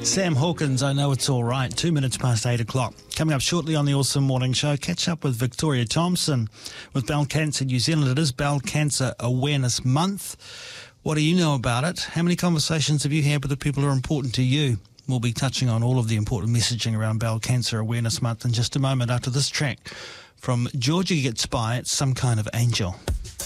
Sam Hawkins, I Know It's All Right, 2 minutes past 8 o'clock. Coming up shortly on the Awesome Morning Show, catch up with Victoria Thompson with Bowel Cancer New Zealand. It is Bowel Cancer Awareness Month. What do you know about it? How many conversations have you had with the people who are important to you? We'll be touching on all of the important messaging around Bowel Cancer Awareness Month in just a moment after this track from Georgia Gets By. It's Some Kind of Angel.